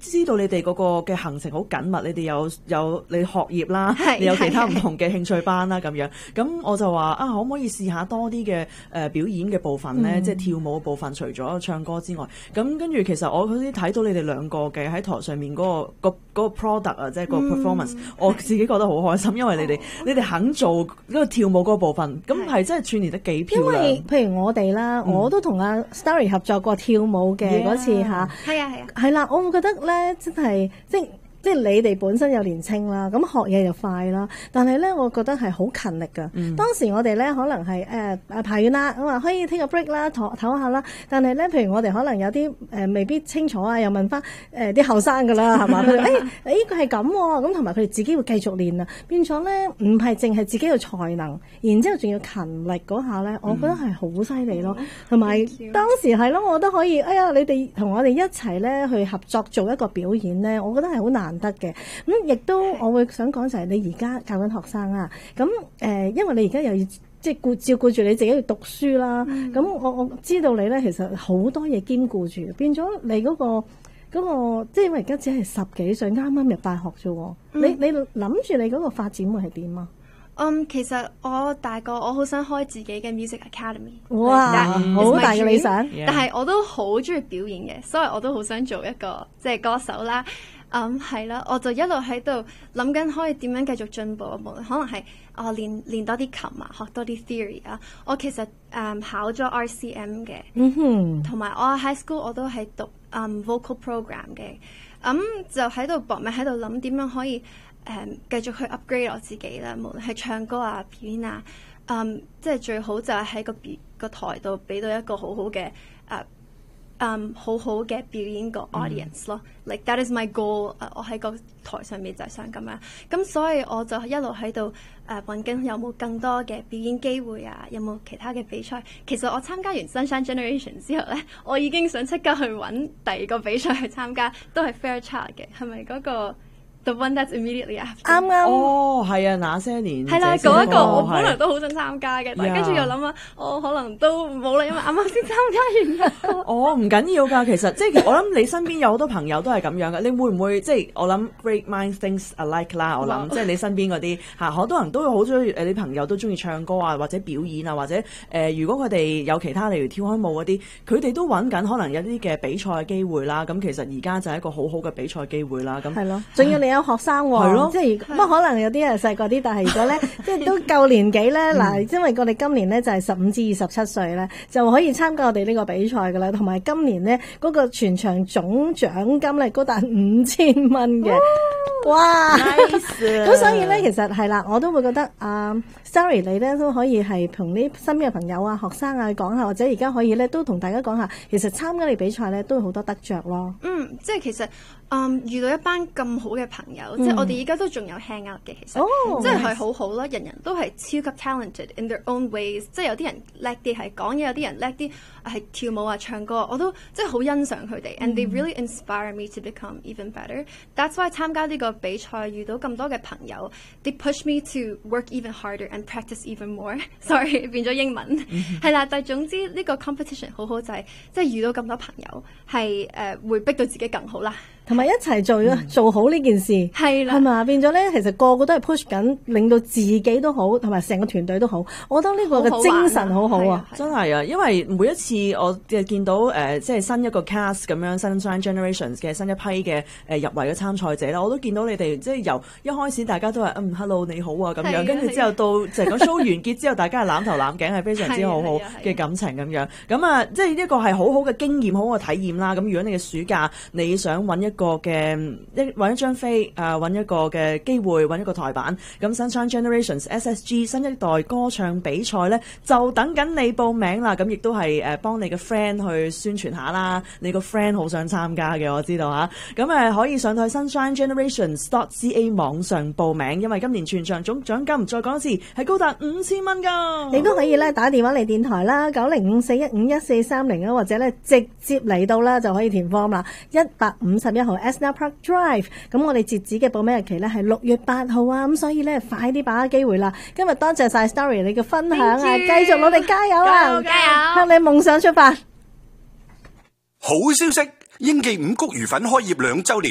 知道你哋嗰個嘅行程好緊密，你哋有你學業啦，你有其他唔同嘅興趣班啦咁樣。咁我就話可唔可以試下多啲嘅表演嘅部分咧，即係跳舞嘅部分，除咗唱歌之外。咁跟住其實我嗰啲睇到你哋兩個嘅喺台上面嗰個 product 啊，即係個 performance，我自己覺得好開心，因為你哋肯做嗰個跳舞嗰個部分，咁係真係串連得幾漂亮。 因為譬如我哋啦，我都同阿 Starry 合作過跳舞嘅嗰次嚇，係啦，我會覺得咧真係即係你哋本身又年青啦，咁學嘢又快啦，但係咧，我覺得係好勤力㗎。當時我哋咧可能係排完啦，咁可以 take a break 啦，唞下啦。但係咧，譬如我哋可能有啲未必清楚啊，又問翻啲後生㗎啦，係嘛？佢哋呢個係咁喎，咁同埋佢哋自己會繼續練啊，變咗咧唔係淨係自己嘅才能，然之後仲要勤力嗰下咧，我覺得係好犀利咯。同埋當時係咯，我覺得可以，你哋同我哋一齊咧去合作做一個表演咧，我覺得係好難得嘅。咁亦都我會想講就係你而家教緊學生啊，咁因為你而家又要即係照顧住你自己要讀書啦，咁我知道你咧其實好多嘢兼顧住，變咗你嗰個即係因為而家只係10幾歲，啱啱入大學啫，你諗住你嗰個發展會係點啊？ 其實我大個，我好想開自己嘅 music academy。 哇，好大嘅理想！ 但係我都好中意表演嘅，所以我都好想做一個即係歌手啦。係啦，我就一路喺度諗緊可以點樣繼續進步，無論可能係我練多啲琴啊，學多啲 theory 啊。我其實考咗 RCM 嘅，同埋我 high school 我都係讀vocal program 嘅，就喺度搏命喺度諗點樣可以繼續去 upgrade 我自己啦，無論係唱歌啊、表演啊，即係最好就係喺個台度俾到一個好好嘅好好嘅表演個 audience 咯，like that is my goal。我喺個台上面就係想咁樣，咁所以我就一路喺度揾緊有冇更多嘅表演機會啊，有冇其他嘅比賽。其實我參加完 Sunshine Generation 之後咧，我已經想即刻去揾第二個比賽去參加，都係 Fairchild 嘅，係咪嗰個？The one that's immediately after。啱。 係啊，那些年。 係啦，嗰一個我本來都好想參加嘅，但係跟住又諗下，我可能都冇啦，因為啱啱先參加完一個。 唔緊要㗎，其實即係我諗你身邊有好多朋友都係咁樣嘅，你會唔會即係我諗 great minds think alike 啦？我諗即係你身邊嗰啲好多人都好中意啲朋友都中意唱歌啊，或者表演啊，或者如果佢哋有其他例如跳開舞嗰啲，佢哋都揾緊可能有啲嘅比賽嘅機會啦。咁其實而家就係一個好好嘅比賽機會啦。咁係咯，仲要你有學生喎，即係不可能有啲人細個啲，但係如果咧即係都夠年紀咧，嗱，因為我哋今年咧就係15至27歲咧，就可以參加我哋呢個比賽噶啦，同埋今年咧嗰個全場總獎金咧高達5000蚊嘅，哇！咁所以咧其實係啦，我都會覺得Starry 你咧都可以係同啲身邊嘅朋友啊、學生啊講下，或者而家可以咧都同大家講下，其實參加你比賽咧都好多得着咯。 即係其實遇到一班咁好嘅朋友，即係我哋而家都仲有 hang out 嘅，其實即係好好啦，人人都係超級 talented in their own ways， 即係有啲人叻啲係講嘢，有啲人叻啲係跳舞啊、唱歌，我都即係好欣賞佢哋，and they really inspire me to become even better。That's why 參加呢個比賽遇到咁多嘅朋友 ，they push me to work even harder and practice even more。Sorry， 變咗英文係啦，但係總之呢個 competition 好好就係即係遇到咁多朋友係會逼到自己更好啦。 同埋一齊做好呢件事，係啦，係嘛？變咗咧，其實個個都係 push 緊，令到自己都好，同埋成個團隊都好。我覺得呢個嘅精神好好啊， 真係啊！因為每一次我見到即係新一個 cast 咁樣 Sunshine Generations 嘅新一批嘅入圍嘅參賽者啦，我都見到你哋即係由一開始大家都係hello 你好啊咁樣，跟住之後到就係個 show 完結之後，大家係攬頭攬頸，係非常之好好嘅感情咁樣。咁即係呢個係好好嘅經驗，好好嘅體驗啦。咁如果你嘅暑假你想揾揾一張飛揾一個嘅機會，揾一個台版，咁 Sunshine Generations SSG 新一代歌唱比賽咧就等緊你報名啦。咁亦都係幫你嘅 friend 去宣傳下啦，你個 friend 好想參加嘅，我知道嚇。咁可以上到去 sunshinegenerations.ca 網上報名，因為今年全場總獎金再講一次係高達5000蚊㗎。 你都可以咧打電話嚟電台啦，90541511430啊，或者咧直接嚟到啦就可以填 form 啦，151號 Esna Park Drive。咁我哋截止嘅報名日期咧係6月8號啊，咁所以咧快啲把握機會啦。今日多謝晒 Starry 你嘅分享啊，繼續努力加油啊， 加油， 向你夢想出發。 好消息，英記5穀魚粉開業2週年。